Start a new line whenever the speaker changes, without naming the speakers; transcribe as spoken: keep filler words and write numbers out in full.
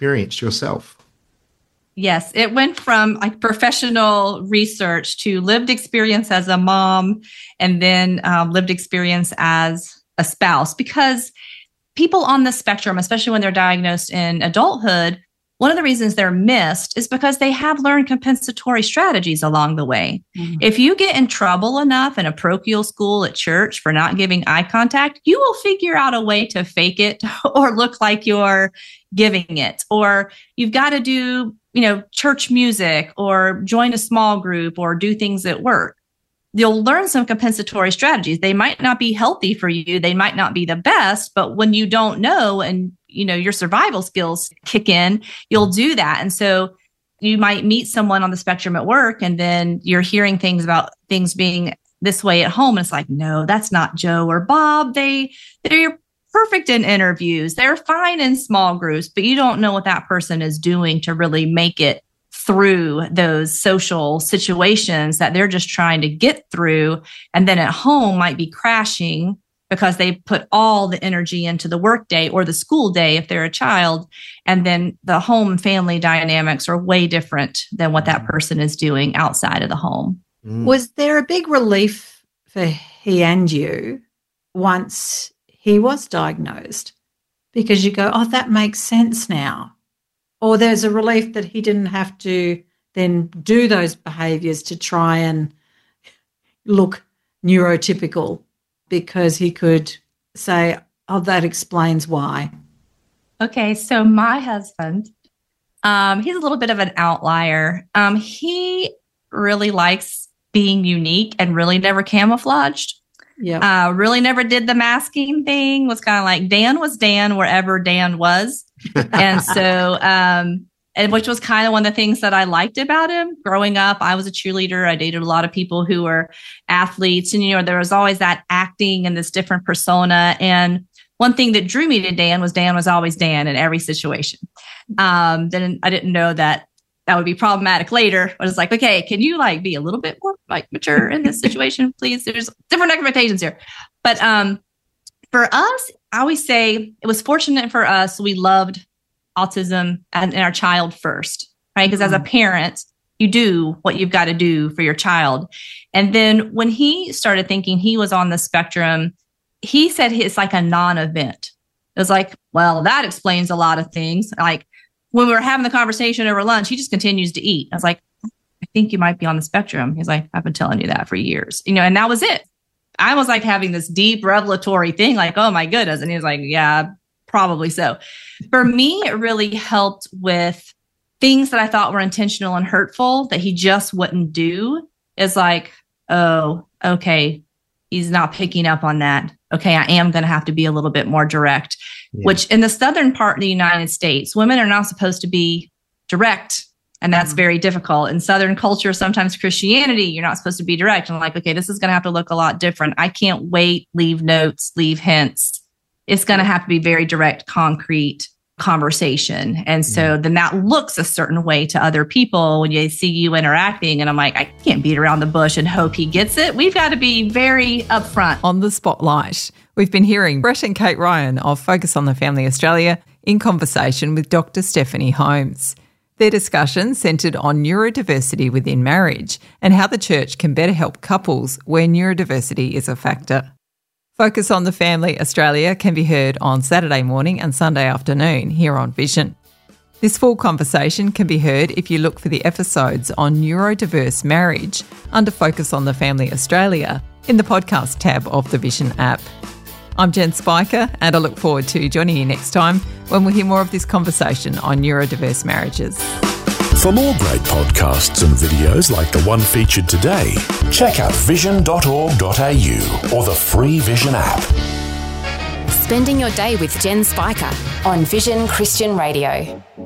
experienced yourself.
Yes, it went from like professional research to lived experience as a mom, and then um, lived experience as a spouse. Because people on the spectrum, especially when they're diagnosed in adulthood, one of the reasons they're missed is because they have learned compensatory strategies along the way. Mm-hmm. If you get in trouble enough in a parochial school at church for not giving eye contact, you will figure out a way to fake it or look like you're giving it. Or you've got to do, you know, church music or join a small group or do things at work. You'll learn some compensatory strategies. They might not be healthy for you. They might not be the best, but when you don't know and, you know, your survival skills kick in, you'll do that. And so you might meet someone on the spectrum at work, and then you're hearing things about things being this way at home. And it's like, no, that's not Joe or Bob. They, they're perfect in interviews. They're fine in small groups, but you don't know what that person is doing to really make it through those social situations that they're just trying to get through. And then at home might be crashing because they put all the energy into the work day or the school day if they're a child. And then the home family dynamics are way different than what that person is doing outside of the home.
Mm. Was there a big relief for he and you once he was diagnosed? Because you go, oh, that makes sense now. Or there's a relief that he didn't have to then do those behaviours to try and look neurotypical, because he could say, oh, that explains why.
Okay, so my husband, um, he's a little bit of an outlier. Um, he really likes being unique and really never camouflaged. Yeah, uh, really never did the masking thing. Was kind of like Dan was Dan wherever Dan was. And so, um, and which was kind of one of the things that I liked about him. Growing up, I was a cheerleader. I dated a lot of people who were athletes, and, you know, there was always that acting and this different persona. And one thing that drew me to Dan was Dan was always Dan in every situation. Um, then I didn't know that that would be problematic later. But it's like, okay, can you like be a little bit more like mature in this situation, please? There's different expectations here. But um, for us, I always say it was fortunate for us. We loved autism and, and our child first, right? Because mm-hmm. as a parent, you do what you've got to do for your child. And then when he started thinking he was on the spectrum, he said it's like a non-event. It was like, well, that explains a lot of things. Like when we were having the conversation over lunch, he just continues to eat. I was like, I think you might be on the spectrum. He's like, I've been telling you that for years, you know, and that was it. I was like having this deep revelatory thing, like, oh my goodness. And he was like, yeah, probably so. For me, it really helped with things that I thought were intentional and hurtful that he just wouldn't do. Is like, oh, okay, he's not picking up on that. Okay, I am going to have to be a little bit more direct, yeah. Which in the southern part of the United States, women are not supposed to be direct. And that's mm-hmm. very difficult. In Southern culture, sometimes Christianity, you're not supposed to be direct. And I'm like, okay, this is going to have to look a lot different. I can't wait, leave notes, leave hints. It's going to have to be very direct, concrete conversation. And so mm-hmm. then that looks a certain way to other people when they see you interacting. And I'm like, I can't beat around the bush and hope he gets it. We've got to be very upfront.
On the spotlight, we've been hearing Brett and Kate Ryan of Focus on the Family Australia in conversation with Doctor Stephanie Holmes. Their discussion centred on neurodiversity within marriage and how the church can better help couples where neurodiversity is a factor. Focus on the Family Australia can be heard on Saturday morning and Sunday afternoon here on Vision. This full conversation can be heard if you look for the episodes on neurodiverse marriage under Focus on the Family Australia in the podcast tab of the Vision app. I'm Jen Spiker, and I look forward to joining you next time when we'll hear more of this conversation on neurodiverse marriages.
For more great podcasts and videos like the one featured today, check out vision dot org dot a u or the free Vision app.
Spending your day with Jen Spiker on Vision Christian Radio.